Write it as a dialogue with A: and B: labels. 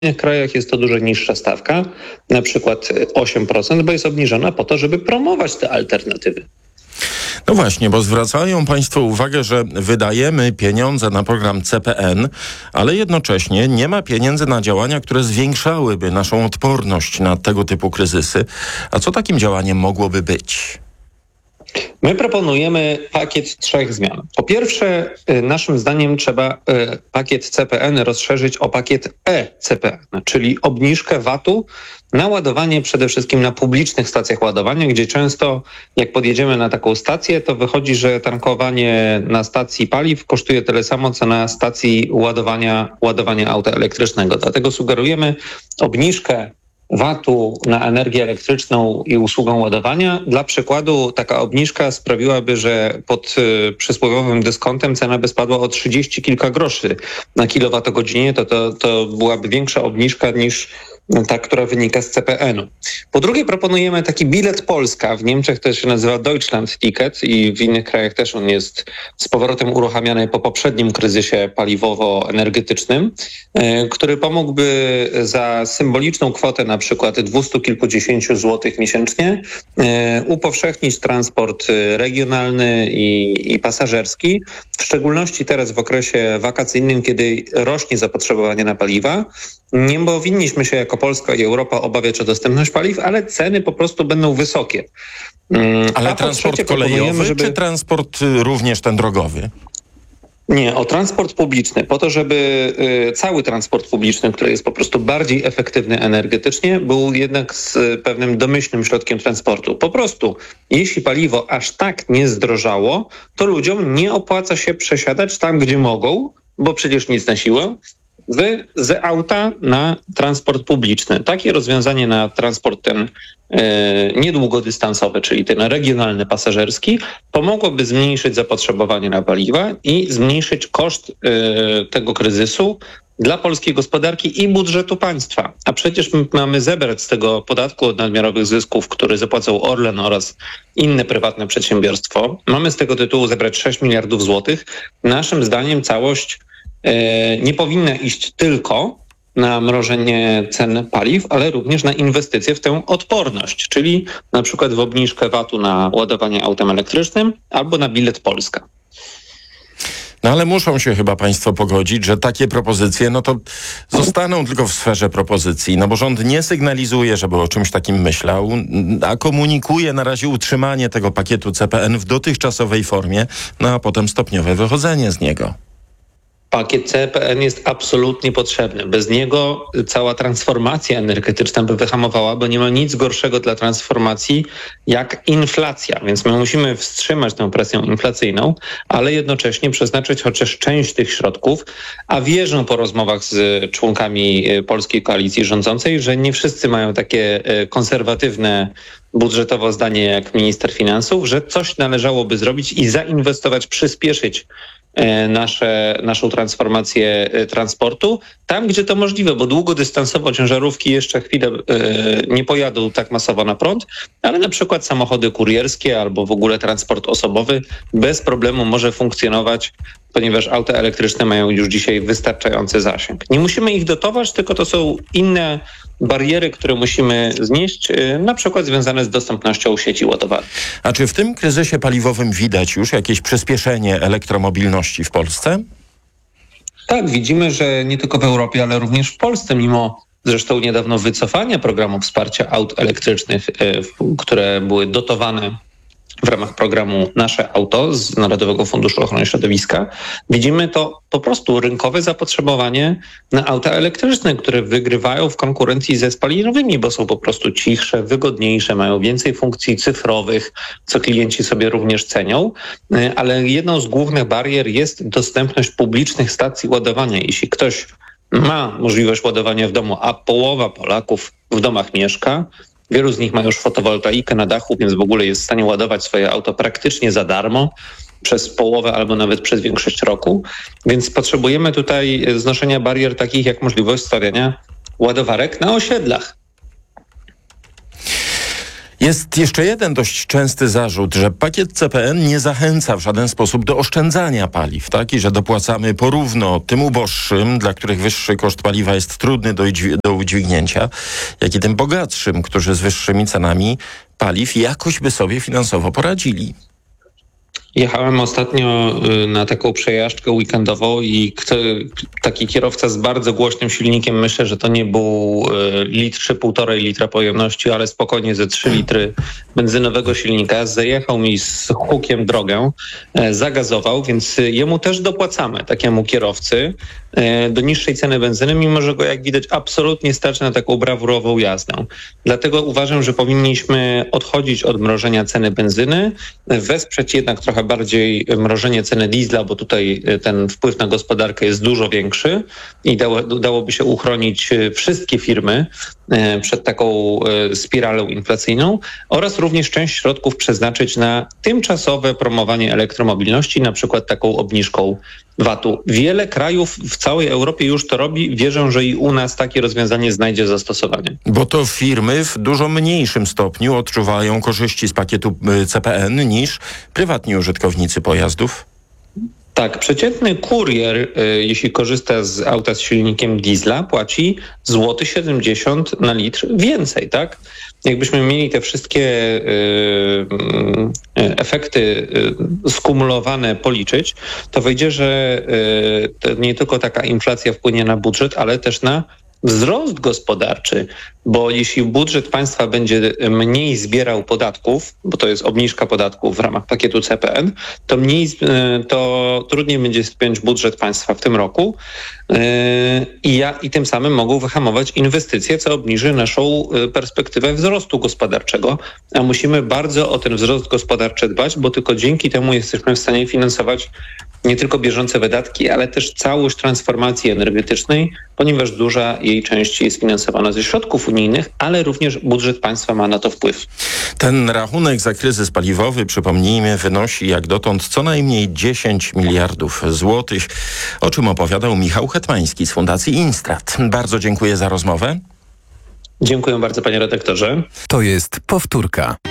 A: innych krajach jest to dużo niższa stawka, na przykład 8%, bo jest obniżona po to, żeby promować te alternatywy.
B: No właśnie, bo zwracają Państwo uwagę, że wydajemy pieniądze na program CPN, ale jednocześnie nie ma pieniędzy na działania, które zwiększałyby naszą odporność na tego typu kryzysy. A co takim działaniem mogłoby być?
A: My proponujemy pakiet 3 zmian. Po pierwsze, naszym zdaniem trzeba pakiet CPN rozszerzyć o pakiet e-CPN, czyli obniżkę VAT-u na ładowanie przede wszystkim na publicznych stacjach ładowania, gdzie często jak podjedziemy na taką stację, to wychodzi, że tankowanie na stacji paliw kosztuje tyle samo, co na stacji ładowania auta elektrycznego. Dlatego sugerujemy obniżkę VAT-u na energię elektryczną i usługą ładowania. Dla przykładu taka obniżka sprawiłaby, że pod przysłowiowym dyskontem cena by spadła o 30 kilka groszy na kilowatogodzinie. To byłaby większa obniżka niż ta, która wynika z CPN-u. Po drugie proponujemy taki bilet Polska. W Niemczech to się nazywa Deutschland Ticket i w innych krajach też on jest z powrotem uruchamiany po poprzednim kryzysie paliwowo-energetycznym, który pomógłby za symboliczną kwotę na przykład 200 kilkudziesięciu złotych miesięcznie upowszechnić transport regionalny i pasażerski, w szczególności teraz w okresie wakacyjnym, kiedy rośnie zapotrzebowanie na paliwa. Nie powinniśmy się jako Polska i Europa obawiać o dostępność paliw, ale ceny po prostu będą wysokie.
B: Ale transport kolejowy czy transport również ten drogowy?
A: Nie, o transport publiczny, po to, żeby cały transport publiczny, który jest po prostu bardziej efektywny energetycznie, był jednak z pewnym domyślnym środkiem transportu. Po prostu, jeśli paliwo aż tak nie zdrożało, to ludziom nie opłaca się przesiadać tam, gdzie mogą, bo przecież nic na siłę, z auta na transport publiczny. Takie rozwiązanie na transport ten niedługodystansowy, czyli ten regionalny, pasażerski, pomogłoby zmniejszyć zapotrzebowanie na paliwa i zmniejszyć koszt tego kryzysu dla polskiej gospodarki i budżetu państwa. A przecież my mamy zebrać z tego podatku od nadmiarowych zysków, który zapłacał Orlen oraz inne prywatne przedsiębiorstwo. Mamy z tego tytułu zebrać 6 miliardów złotych. Naszym zdaniem całość nie powinna iść tylko na mrożenie cen paliw, ale również na inwestycje w tę odporność, czyli na przykład w obniżkę VAT-u na ładowanie autem elektrycznym albo na bilet Polska.
B: No ale muszą się chyba Państwo pogodzić, że takie propozycje, no to zostaną tylko w sferze propozycji, no bo rząd nie sygnalizuje, żeby o czymś takim myślał, a komunikuje na razie utrzymanie tego pakietu CPN w dotychczasowej formie, no a potem stopniowe wychodzenie z niego.
A: Pakiet CPN jest absolutnie potrzebny. Bez niego cała transformacja energetyczna by wyhamowała, bo nie ma nic gorszego dla transformacji jak inflacja. Więc my musimy wstrzymać tę presję inflacyjną, ale jednocześnie przeznaczyć chociaż część tych środków, a wierzę po rozmowach z członkami polskiej koalicji rządzącej, że nie wszyscy mają takie konserwatywne budżetowo zdanie jak minister finansów, że coś należałoby zrobić i zainwestować, przyspieszyć naszą transformację transportu tam, gdzie to możliwe, bo długodystansowo ciężarówki jeszcze chwilę nie pojadą tak masowo na prąd, ale na przykład samochody kurierskie albo w ogóle transport osobowy bez problemu może funkcjonować, ponieważ auta elektryczne mają już dzisiaj wystarczający zasięg. Nie musimy ich dotować, tylko to są inne bariery, które musimy znieść, na przykład związane z dostępnością sieci ładowarki.
B: A czy w tym kryzysie paliwowym widać już jakieś przyspieszenie elektromobilności w Polsce?
A: Tak, widzimy, że nie tylko w Europie, ale również w Polsce, mimo zresztą niedawno wycofania programu wsparcia aut elektrycznych, które były dotowane w ramach programu Nasze Auto z Narodowego Funduszu Ochrony Środowiska, widzimy to po prostu rynkowe zapotrzebowanie na auta elektryczne, które wygrywają w konkurencji ze spalinowymi, bo są po prostu cichsze, wygodniejsze, mają więcej funkcji cyfrowych, co klienci sobie również cenią, ale jedną z głównych barier jest dostępność publicznych stacji ładowania. Jeśli ktoś ma możliwość ładowania w domu, a połowa Polaków w domach mieszka, wielu z nich ma już fotowoltaikę na dachu, więc w ogóle jest w stanie ładować swoje auto praktycznie za darmo przez połowę albo nawet przez większość roku. Więc potrzebujemy tutaj znoszenia barier takich jak możliwość stawiania ładowarek na osiedlach.
B: Jest jeszcze jeden dość częsty zarzut, że pakiet CPN nie zachęca w żaden sposób do oszczędzania paliw, tak? I że dopłacamy porówno tym uboższym, dla których wyższy koszt paliwa jest trudny do udźwignięcia, jak i tym bogatszym, którzy z wyższymi cenami paliw jakoś by sobie finansowo poradzili.
A: Jechałem ostatnio na taką przejażdżkę weekendową i taki kierowca z bardzo głośnym silnikiem, myślę, że to nie był litr czy 1,5 litra pojemności, ale spokojnie ze 3 litry benzynowego silnika, zajechał mi z hukiem drogę, zagazował, więc jemu też dopłacamy, takiemu kierowcy, do niższej ceny benzyny, mimo że go, jak widać, absolutnie stać na taką brawurową jazdę. Dlatego uważam, że powinniśmy odchodzić od mrożenia ceny benzyny, wesprzeć jednak trochę bardziej mrożenie ceny diesla, bo tutaj ten wpływ na gospodarkę jest dużo większy i dałoby się uchronić wszystkie firmy przed taką spiralą inflacyjną oraz również część środków przeznaczyć na tymczasowe promowanie elektromobilności, na przykład taką obniżką VAT-u. Wiele krajów w całej Europie już to robi. Wierzę, że i u nas takie rozwiązanie znajdzie zastosowanie.
B: Bo to firmy w dużo mniejszym stopniu odczuwają korzyści z pakietu CPN niż prywatni użytkownicy pojazdów.
A: Tak, przeciętny kurier, jeśli korzysta z auta z silnikiem diesla, płaci złoty 70 na litr więcej, tak? Jakbyśmy mieli te wszystkie efekty skumulowane policzyć, to wyjdzie, że to nie tylko taka inflacja wpłynie na budżet, ale też na wzrost gospodarczy, bo jeśli budżet państwa będzie mniej zbierał podatków, bo to jest obniżka podatków w ramach pakietu CPN, to trudniej będzie spiąć budżet państwa w tym roku i tym samym mogą wyhamować inwestycje, co obniży naszą perspektywę wzrostu gospodarczego, a musimy bardzo o ten wzrost gospodarczy dbać, bo tylko dzięki temu jesteśmy w stanie finansować nie tylko bieżące wydatki, ale też całość transformacji energetycznej, ponieważ duża jej część jest finansowana ze środków unijnych, ale również budżet państwa ma na to wpływ.
B: Ten rachunek za kryzys paliwowy, przypomnijmy, wynosi jak dotąd co najmniej 10 miliardów złotych, o czym opowiadał Michał Hetmański z Fundacji Instrat. Bardzo dziękuję za rozmowę.
A: Dziękuję bardzo, panie redaktorze.
C: To jest powtórka.